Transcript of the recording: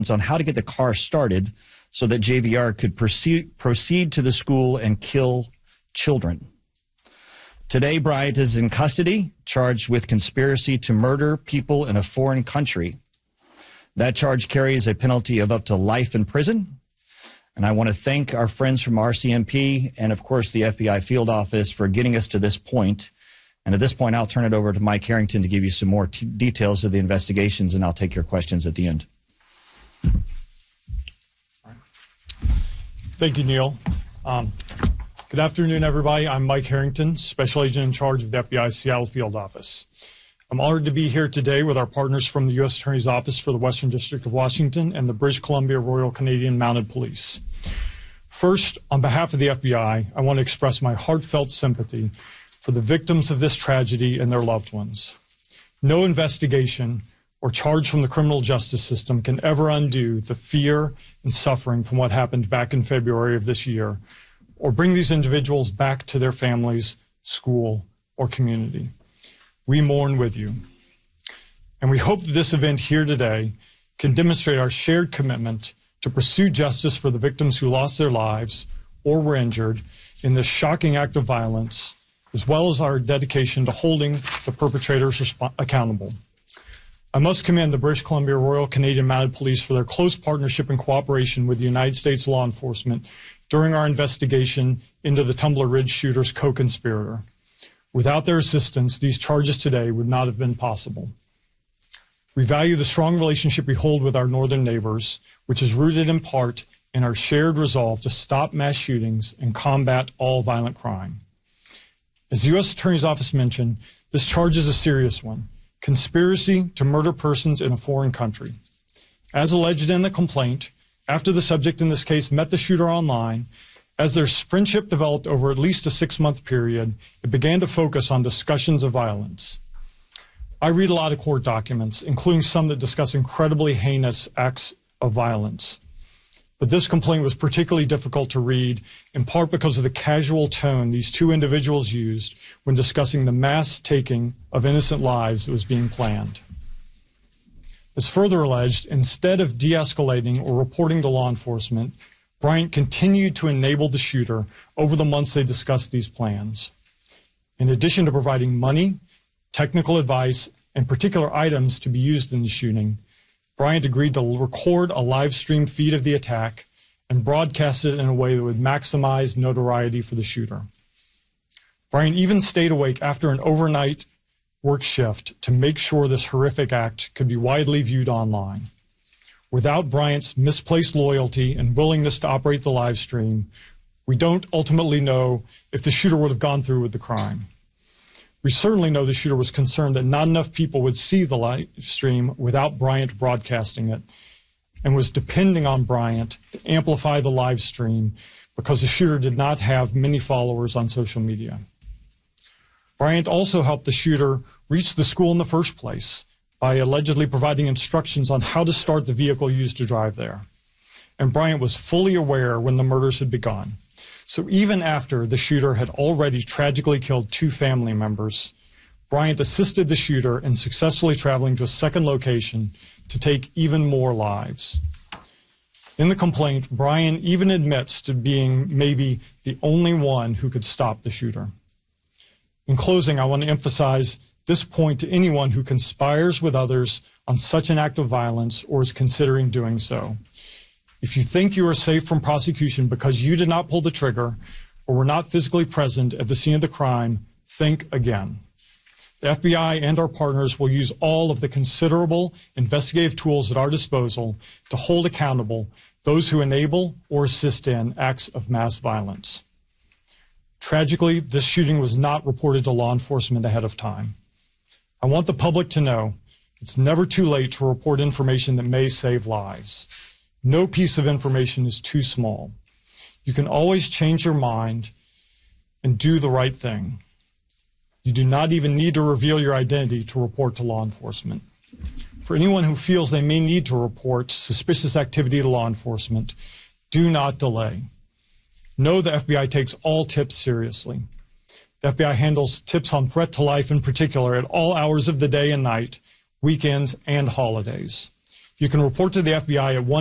on how to get the car started so that JVR could proceed to the school and kill children. Today, Bryant is in custody, charged with conspiracy to murder people in a foreign country. That charge carries a penalty of up to life in prison. And I want to thank our friends from RCMP and, of course, the FBI field office for getting us to this point. And at this point, I'll turn it over to Mike Harrington to give you some more details of the investigations, and I'll take your questions at the end. Thank you, Neil. Good afternoon, everybody. I'm Mike Harrington, Special Agent in charge of the FBI Seattle Field Office. I'm honored to be here today with our partners from the U.S. Attorney's Office for the Western District of Washington and the British Columbia Royal Canadian Mounted Police. First, on behalf of the FBI, I want to express my heartfelt sympathy for the victims of this tragedy and their loved ones. No investigation or charge from the criminal justice system can ever undo the fear and suffering from what happened back in February of this year, or bring these individuals back to their families, school, or community. We mourn with you. And we hope that this event here today can demonstrate our shared commitment to pursue justice for the victims who lost their lives or were injured in this shocking act of violence, as well as our dedication to holding the perpetrators accountable. I must commend the British Columbia Royal Canadian Mounted Police for their close partnership and cooperation with the United States law enforcement during our investigation into the Tumbler Ridge shooter's co-conspirator. Without their assistance, these charges today would not have been possible. We value the strong relationship we hold with our northern neighbors, which is rooted in part in our shared resolve to stop mass shootings and combat all violent crime. As the U.S. Attorney's Office mentioned, this charge is a serious one: conspiracy to murder persons in a foreign country. As alleged in the complaint, after the subject in this case met the shooter online, as their friendship developed over at least a 6-month period, it began to focus on discussions of violence. I read a lot of court documents, including some that discuss incredibly heinous acts of violence. But this complaint was particularly difficult to read, in part because of the casual tone these two individuals used when discussing the mass taking of innocent lives that was being planned. As further alleged, instead of de-escalating or reporting to law enforcement, Bryant continued to enable the shooter over the months they discussed these plans. In addition to providing money, technical advice, and particular items to be used in the shooting, Bryant agreed to record a live stream feed of the attack and broadcast it in a way that would maximize notoriety for the shooter. Bryant even stayed awake after an overnight work shift to make sure this horrific act could be widely viewed online. Without Bryant's misplaced loyalty and willingness to operate the live stream, we don't ultimately know if the shooter would have gone through with the crime. We certainly know the shooter was concerned that not enough people would see the live stream without Bryant broadcasting it, and was depending on Bryant to amplify the live stream because the shooter did not have many followers on social media. Bryant also helped the shooter reach the school in the first place by allegedly providing instructions on how to start the vehicle used to drive there. And Bryant was fully aware when the murders had begun. So even after the shooter had already tragically killed 2 family members, Bryant assisted the shooter in successfully traveling to a second location to take even more lives. In the complaint, Bryant even admits to being maybe the only one who could stop the shooter. In closing, I want to emphasize this point to anyone who conspires with others on such an act of violence or is considering doing so. If you think you are safe from prosecution because you did not pull the trigger or were not physically present at the scene of the crime, think again. The FBI and our partners will use all of the considerable investigative tools at our disposal to hold accountable those who enable or assist in acts of mass violence. Tragically, this shooting was not reported to law enforcement ahead of time. I want the public to know it's never too late to report information that may save lives. No piece of information is too small. You can always change your mind and do the right thing. You do not even need to reveal your identity to report to law enforcement. For anyone who feels they may need to report suspicious activity to law enforcement, do not delay. Know the FBI takes all tips seriously. The FBI handles tips on threat to life in particular at all hours of the day and night, weekends and holidays. You can report to the FBI at